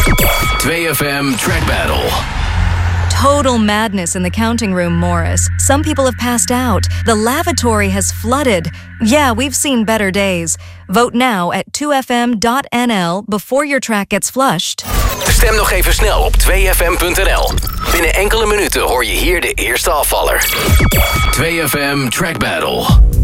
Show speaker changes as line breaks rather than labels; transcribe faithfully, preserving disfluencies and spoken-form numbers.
two F M Track Battle.
Total madness in the counting room, Morris. Some people have passed out. The lavatory has flooded. Yeah, we've seen better days. Vote now at two f m dot n l before your track gets flushed.
Stem nog even snel op two f m dot n l. Binnen enkele minuten hoor je hier de eerste afvaller. two F M Track Battle.